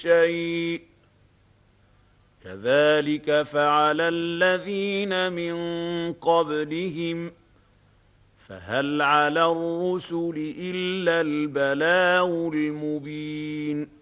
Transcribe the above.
شيء كذلك فعل الذين من قبلهم فهل على الرسل إلا البلاغ المبين